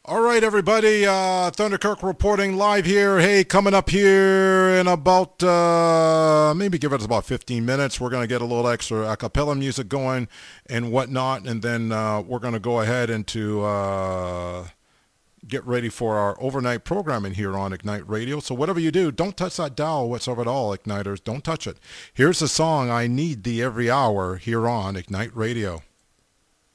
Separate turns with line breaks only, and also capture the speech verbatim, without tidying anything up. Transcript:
All right, everybody. Uh, Thunder Kirk reporting live here. Hey, coming up here in about uh, maybe give it about fifteen minutes. We're going to get a little extra a cappella music going and whatnot, and then uh, we're going to go ahead into uh, get ready for our overnight programming here on Ignite Radio. So whatever you do, don't touch that dial whatsoever at all, Igniters. Don't touch it. Here's the song "I Need Thee Every Hour" here on Ignite Radio.